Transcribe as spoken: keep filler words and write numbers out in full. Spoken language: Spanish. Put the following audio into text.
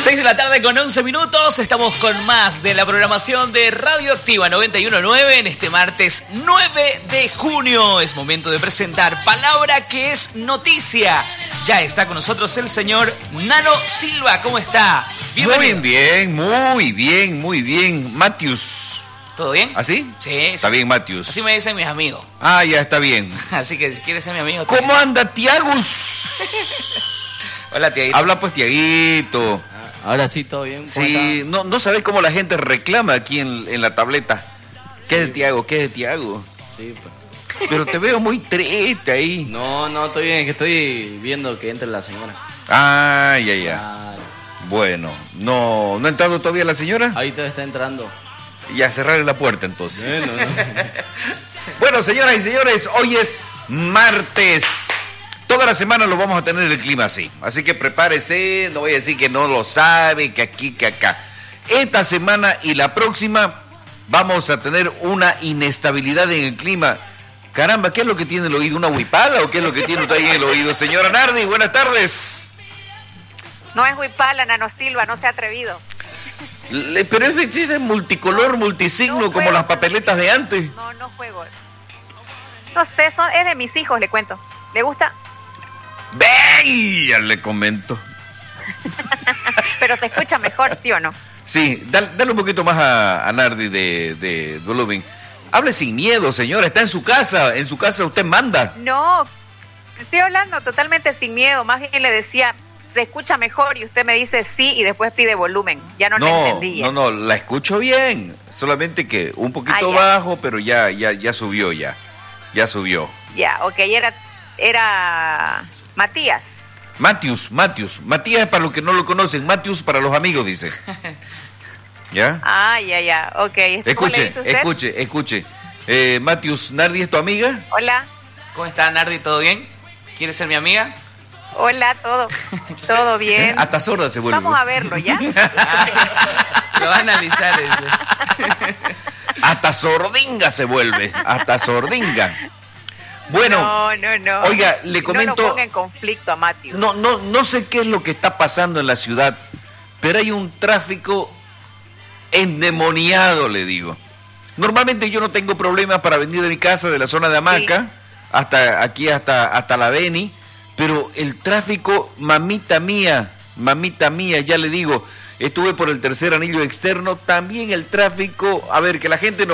seis de la tarde con once minutos, estamos con más de la programación de Radioactiva noventa y uno punto nueve en este martes nueve de junio. Es momento de presentar Palabra que es Noticia. Ya está con nosotros el señor Nano Silva, ¿cómo está? Bienvenido. Muy bien, muy bien, muy bien. Matthews. ¿Todo bien? ¿Así? Sí. Está sí. bien, Matthews. Así me dicen mis amigos. Ah, ya está bien. Así que si quieres ser mi amigo... ¿Cómo te... anda, Tiagus? Hola, Tiaguito. Habla pues, Tiaguito. Ahora sí, todo bien. Sí, no, no sabés cómo la gente reclama aquí en, en la tableta. ¿Qué sí. es de Tiago? ¿Qué es de Tiago? Sí, pues. Pero te veo muy triste ahí. No, no, estoy bien, que estoy viendo que entre la señora. Ah, ya, ya. Claro. Bueno, ¿no, ¿no ha entrado todavía la señora? Ahí todavía está entrando. Y a cerrarle la puerta entonces. Bueno, no. Bueno, señoras y señores, hoy es martes. Toda la semana lo vamos a tener el clima así. Así que prepárese, no voy a decir que no lo sabe, que aquí, que acá. Esta semana y la próxima vamos a tener una inestabilidad en el clima. Caramba, ¿qué es lo que tiene el oído? ¿Una huipala o qué es lo que tiene usted ahí en el oído? Señora Nardi, buenas tardes. No es huipala, Nano Silva, no se ha atrevido. Le, pero es vestida de multicolor, no, multisigno, no como las papeletas de antes. No, no juego. No sé, son, es de mis hijos, le cuento. ¿Le gusta? ¡Ve! Ya le comento. Pero se escucha mejor, ¿sí o no? Sí, dale, dale un poquito más a, a Nardi de, de volumen. Hable sin miedo, señora, está en su casa, en su casa usted manda. No, estoy hablando totalmente sin miedo, más bien le decía, se escucha mejor y usted me dice sí y después pide volumen, ya no, no le entendí. No, no, la escucho bien, solamente que un poquito ah, bajo, pero ya, ya, ya subió ya, ya subió. Ya, ok, era, era Matías. Matthews, Matthews, Matías es para los que no lo conocen, Matthews para los amigos, dice. ¿Ya? Ah, ya, ya, ok. Escuche, escuche, escuche. Eh, Matthews, ¿Nardi es tu amiga? Hola. ¿Cómo está, Nardi? ¿Todo bien? ¿Quieres ser mi amiga? Hola, todo, todo bien. Hasta sorda se vuelve. Vamos a verlo, ¿ya? Lo va a analizar eso. Hasta sordinga se vuelve, hasta sordinga. Bueno, no, no, no. Oiga, le comento... No lo ponga en conflicto a Matthew. No, no, no sé qué es lo que está pasando en la ciudad, pero hay un tráfico endemoniado, le digo. Normalmente yo no tengo problemas para venir de mi casa, de la zona de Hamaca, sí, hasta aquí, hasta, hasta la Beni, pero el tráfico, mamita mía, mamita mía, ya le digo, estuve por el tercer anillo externo, también el tráfico, a ver, que la gente no